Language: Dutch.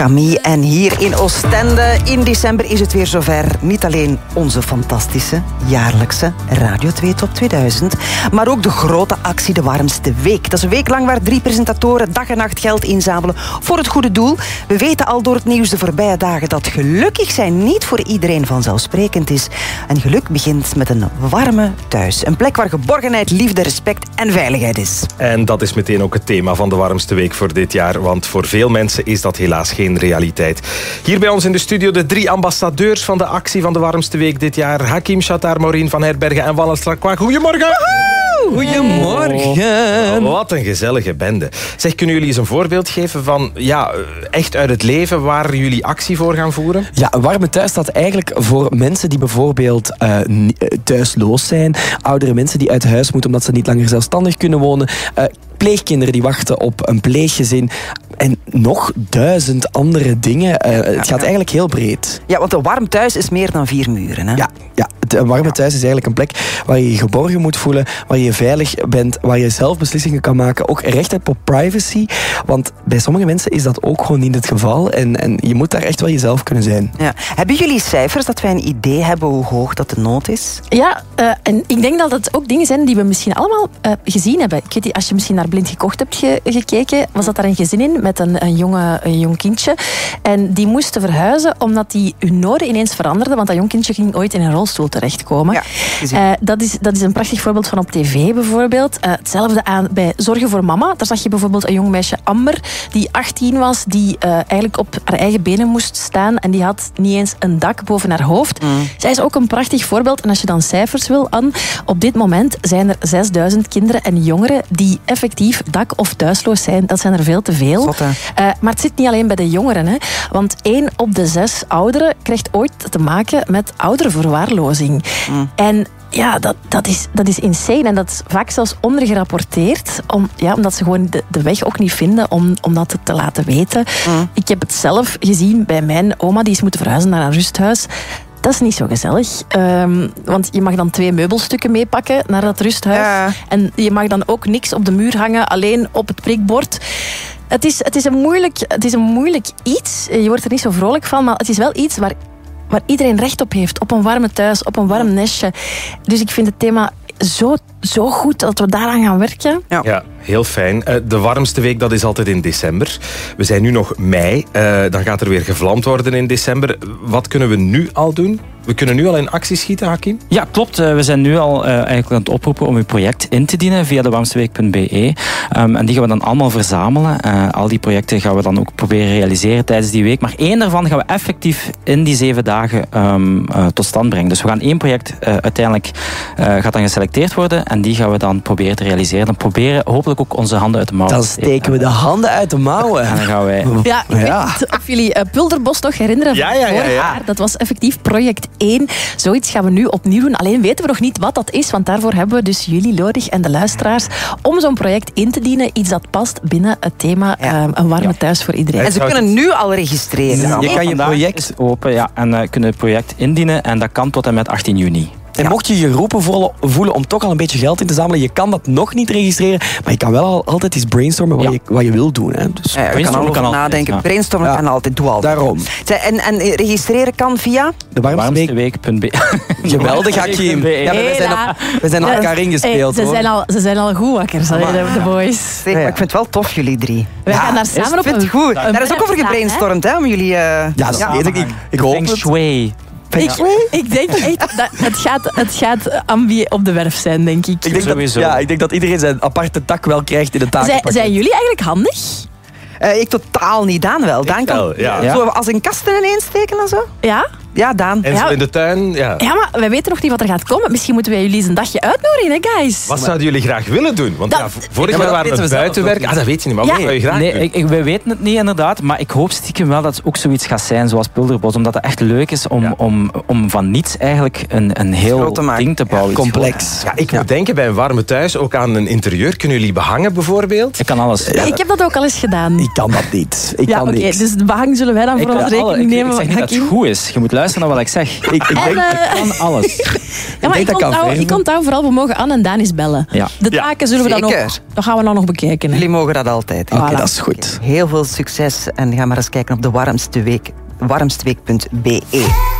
Camille, en hier in Oostende in december is het weer zover. Niet alleen onze fantastische jaarlijkse Radio 2 Top 2000, maar ook de grote actie De Warmste Week. Dat is een week lang waar 3 presentatoren dag en nacht geld inzamelen voor het goede doel. We weten al door het nieuws de voorbije dagen dat gelukkig zijn niet voor iedereen vanzelfsprekend is. En geluk begint met een warme thuis. Een plek waar geborgenheid, liefde, respect en veiligheid is. En dat is meteen ook het thema van De Warmste Week voor dit jaar, want voor veel mensen is dat helaas geen realiteit. Hier bij ons in de studio de 3 ambassadeurs van de actie van De Warmste Week dit jaar. Hakim Shatar, Maureen van Herbergen en Wallace Lacroix. Goedemorgen! Goedemorgen! Wat een gezellige bende. Zeg, kunnen jullie eens een voorbeeld geven van, echt uit het leven waar jullie actie voor gaan voeren? Ja, een warme thuis staat eigenlijk voor mensen die bijvoorbeeld thuisloos zijn. Oudere mensen die uit huis moeten omdat ze niet langer zelfstandig kunnen wonen. Pleegkinderen die wachten op een pleeggezin. En nog 1000 andere dingen. Het gaat eigenlijk heel breed. Ja, want een warm thuis is meer dan 4 muren. Hè? Ja, een warme thuis is eigenlijk een plek waar je je geborgen moet voelen, waar je veilig bent, waar je zelf beslissingen kan maken. Ook recht hebt op privacy. Want bij sommige mensen is dat ook gewoon niet het geval. En je moet daar echt wel jezelf kunnen zijn. Ja. Hebben jullie cijfers dat wij een idee hebben hoe hoog dat de nood is? Ja, en ik denk dat het ook dingen zijn die we misschien allemaal gezien hebben. Ik weet niet, als je misschien naar Blind Gekocht hebt gekeken, was dat daar een gezin in met een jong kindje. En die moesten verhuizen omdat hun noden ineens veranderden, want dat jong kindje ging ooit in een rolstoel terechtkomen. Ja, dat is een prachtig voorbeeld van op tv bijvoorbeeld. Hetzelfde bij Zorgen voor Mama. Daar zag je bijvoorbeeld een jong meisje, Amber, die 18 was, die eigenlijk op haar eigen benen moest staan en die had niet eens een dak boven haar hoofd. Zij is ook een prachtig voorbeeld. En als je dan cijfers wil, Anne, op dit moment zijn er 6000 kinderen en jongeren die effectief dak- of thuisloos zijn. Dat zijn er veel te veel. Maar het zit niet alleen bij de jongeren. Hè, want 1 op de 6 ouderen krijgt ooit te maken met ouderenverwaarlozing. En ja, dat is insane. En dat is vaak zelfs ondergerapporteerd. Omdat ze gewoon de weg ook niet vinden om dat te laten weten. Ik heb het zelf gezien bij mijn oma. Die is moeten verhuizen naar een rusthuis. Dat is niet zo gezellig. Want je mag dan 2 meubelstukken meepakken naar dat rusthuis. Ja. En je mag dan ook niks op de muur hangen, alleen op het prikbord. Het is een moeilijk iets. Je wordt er niet zo vrolijk van, maar het is wel iets waar iedereen recht op heeft. Op een warme thuis, op een warm nestje. Dus ik vind het thema zo goed dat we daaraan gaan werken. Ja, heel fijn. De Warmste Week, dat is altijd in december. We zijn nu nog mei. Dan gaat er weer gevlamd worden in december. Wat kunnen we nu al doen? We kunnen nu al in actie schieten, Hakim? Ja, klopt. We zijn nu al eigenlijk aan het oproepen om uw project in te dienen via dewarmsteweek.be. En die gaan we dan allemaal verzamelen. Al die projecten gaan we dan ook proberen realiseren tijdens die week. Maar 1 daarvan gaan we effectief in die 7 dagen tot stand brengen. Dus we gaan 1 project uiteindelijk gaat dan geselecteerd worden. En die gaan we dan proberen te realiseren. Dan proberen hopelijk ook onze handen uit de mouwen. Dan steken we de handen uit de mouwen. En dan gaan wij... Ja, ik weet niet of jullie Pulderbos nog herinneren van vorig jaar. Dat was effectief project 1. Zoiets gaan we nu opnieuw doen. Alleen weten we nog niet wat dat is, want daarvoor hebben we dus jullie nodig en de luisteraars om zo'n project in te dienen. Iets dat past binnen het thema een warme thuis voor iedereen. En ze kunnen nu al registreren. Je kan je project open en kunnen het project indienen en dat kan tot en met 18 juni. En mocht je je geroepen voelen om toch al een beetje geld in te zamelen, je kan dat nog niet registreren, maar je kan wel altijd eens brainstormen wat je wil doen. Hè. Dus je kan al nadenken. Ja. Brainstormen kan altijd. Doe altijd. Daarom. En registreren kan via? Dewarmsteweek.be. Geweldig, Hakim. We zijn op elkaar ingespeeld. Ze zijn al goed wakker, de boys. Ik vind het wel tof, jullie 3. We gaan daar samen op een... Goed. Daar is ook over gebrainstormd, hè, om jullie... Ja, dat weet ik. Ik hoop het. Ik denk echt dat het gaat ambi op de werf zijn, denk ik. Ik denk dat iedereen zijn aparte tak wel krijgt in de takenpakket. Zijn jullie eigenlijk handig? Ik totaal niet. Daan wel. Daan kan zo als een kasten ineens steken en zo. Ja? Ja, Daan. En zo in de tuin, Ja, maar wij weten nog niet wat er gaat komen. Misschien moeten wij jullie eens een dagje uitnodigen, hè, guys? Wat zouden jullie graag willen doen? Want vorig jaar waren we buitenwerk. Dat weet je niet, maar wat zou je graag doen? Wij weten het niet inderdaad, maar ik hoop stiekem wel dat het ook zoiets gaat zijn zoals Pulderbos. Omdat het echt leuk is om van niets eigenlijk een heel ding te bouwen. Complex. Ja, ik moet denken bij een warme thuis ook aan een interieur. Kunnen jullie behangen bijvoorbeeld? Ik kan alles. Ja, ik heb dat ook al eens gedaan. Ik kan dat niet. Dus de behang zullen wij dan voor ons rekening nemen. Ik zeg niet dat het goed is. Je moet luisteren luisteren naar wat ik zeg. Ik kan alles. Ja, maar ik onthoud vooral, we mogen Anne en Danis bellen. Ja. De taken zullen we dan ook... Dat gaan we dan nog bekijken. Hè. Jullie mogen dat altijd. Oké, dat is goed. Heel veel succes en ga maar eens kijken op de warmsteweek.be.